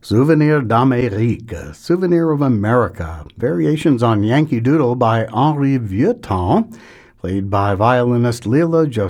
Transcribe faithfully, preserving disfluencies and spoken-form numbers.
Souvenir d'Amérique, Souvenir of America, variations on Yankee Doodle by Henri Vieuxtemps, played by violinist Leila